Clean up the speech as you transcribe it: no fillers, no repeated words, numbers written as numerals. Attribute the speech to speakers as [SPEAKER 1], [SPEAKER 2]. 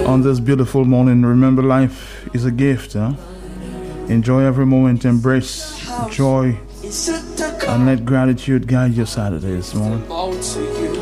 [SPEAKER 1] On this beautiful morning, remember life is a gift. Enjoy every moment, embrace joy, and let gratitude guide your Saturday this morning.